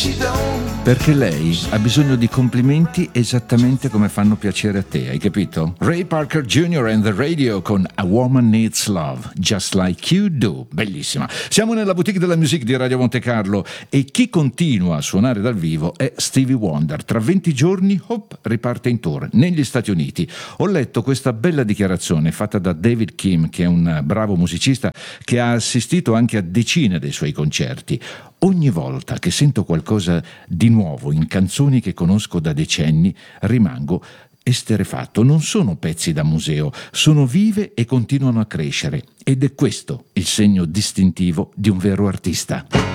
Perché lei ha bisogno di complimenti esattamente come fanno piacere a te, hai capito? Ray Parker Jr. and the Radio con A Woman Needs Love, Just Like You Do. Bellissima. Siamo nella boutique della musique di Radio Monte Carlo e chi continua a suonare dal vivo è Stevie Wonder. Tra 20 giorni, riparte in tour negli Stati Uniti. Ho letto questa bella dichiarazione fatta da David Kim, che è un bravo musicista che ha assistito anche a decine dei suoi concerti. Ogni volta che sento qualcosa di nuovo in canzoni che conosco da decenni, rimango esterrefatto. Non sono pezzi da museo, sono vive e continuano a crescere. Ed è questo il segno distintivo di un vero artista.